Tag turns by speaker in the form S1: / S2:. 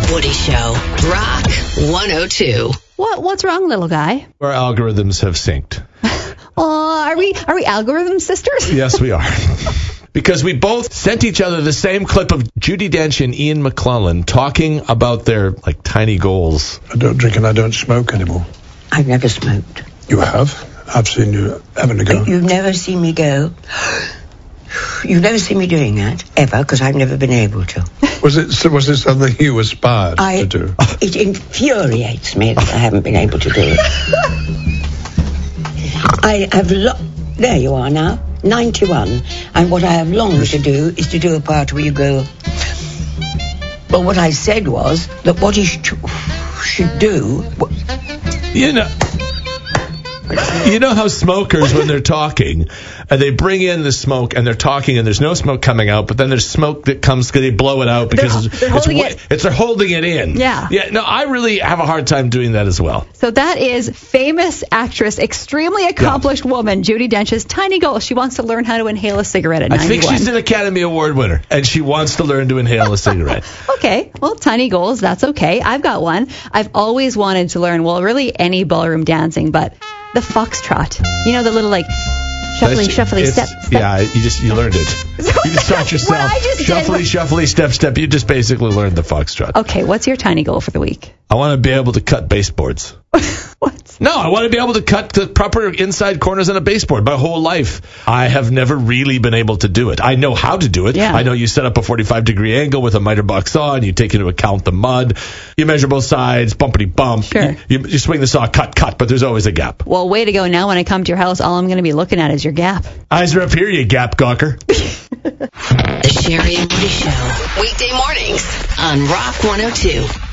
S1: Woody Show. Rock 102.
S2: What's wrong, little guy?
S3: Our algorithms have synced.
S2: Are we algorithm sisters?
S3: Yes, we are. Because we both sent each other the same clip of Judi Dench and Ian McClellan talking about their tiny goals.
S4: I don't drink and I don't smoke anymore.
S5: I've never smoked.
S4: You have? I've seen you having a go.
S5: You've never seen me go? You've never seen me doing that, ever, because I've never been able to.
S4: Was it something you aspired to do?
S5: It infuriates me that I haven't been able to do it. I have there you are now, 91, and what I have longed to do is to do a part where you go. Well, what I said was that what he should do.
S3: You know how smokers, when they're talking, they bring in the smoke and they're talking and there's no smoke coming out, but then there's smoke that comes because they blow it out because they're holding it in.
S2: Yeah.
S3: Yeah. No, I really have a hard time doing that as well.
S2: So that is famous actress, extremely accomplished woman, Judi Dench's tiny goal. She wants to learn how to inhale a cigarette at 91.
S3: I think she's an Academy Award winner, and she wants to learn to inhale a cigarette.
S2: Okay. Well, tiny goals, that's okay. I've got one. I've always wanted to learn, really any ballroom dancing, but the foxtrot. You know, the little shuffly step.
S3: Yeah, you learned it. You just taught yourself. Shuffly step. You just basically learned the foxtrot.
S2: Okay, what's your tiny goal for the week?
S3: I want to be able to cut baseboards.
S2: What?
S3: No, I want to be able to cut the proper inside corners on a baseboard. My whole life, I have never really been able to do it. I know how to do it.
S2: Yeah.
S3: I know you set up a 45-degree angle with a miter box saw, and you take into account the mud. You measure both sides, bumpity bump.
S2: Sure.
S3: You swing the saw, cut, but there's always a gap.
S2: Well, way to go. Now when I come to your house, all I'm going to be looking at is your gap.
S3: Eyes are up here, you gap gawker.
S1: The Sherry and Woody Show. Weekday mornings on Rock 102.